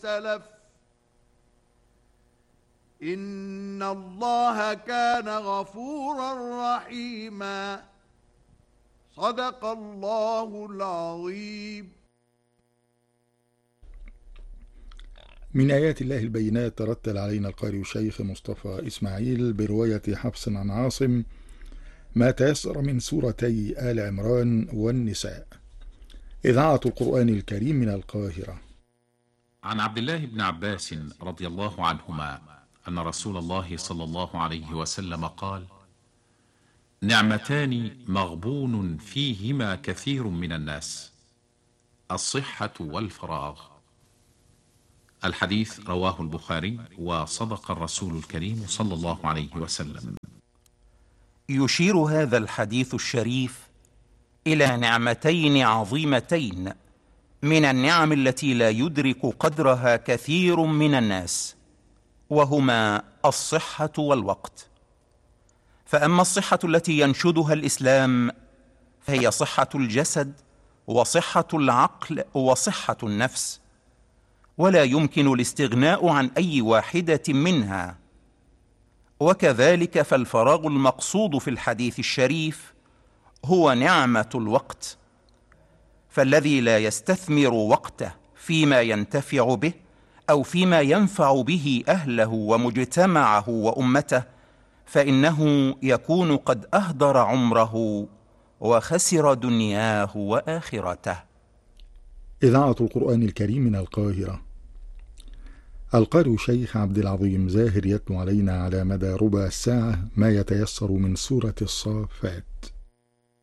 سلف إن الله كان غفورا رحيما. صدق الله العظيم. من آيات الله البينات ترتل علينا القارئ الشيخ مصطفى إسماعيل برواية حفص عن عاصم ما تيسر من سورتي آل عمران والنساء. إذاعة القرآن الكريم من القاهرة. عن عبد الله بن عباس رضي الله عنهما أن رسول الله صلى الله عليه وسلم قال: نعمتان مغبون فيهما كثير من الناس، الصحة والفراغ. الحديث رواه البخاري، وصدق الرسول الكريم صلى الله عليه وسلم. يشير هذا الحديث الشريف إلى نعمتين عظيمتين من النعم التي لا يدرك قدرها كثير من الناس، وهما الصحة والوقت. فأما الصحة التي ينشدها الإسلام فهي صحة الجسد وصحة العقل وصحة النفس، ولا يمكن الاستغناء عن أي واحدة منها. وكذلك فالفراغ المقصود في الحديث الشريف هو نعمة الوقت، فالذي لا يستثمر وقته فيما ينتفع به أو فيما ينفع به أهله ومجتمعه وأمته فإنه يكون قد أهدر عمره وخسر دنياه وآخرته. إذاعة القرآن الكريم من القاهرة. القارئ الشيخ عبد العظيم زاهر يتلو علينا على مدى ربع ساعة ما يتيسر من سورة الصافات.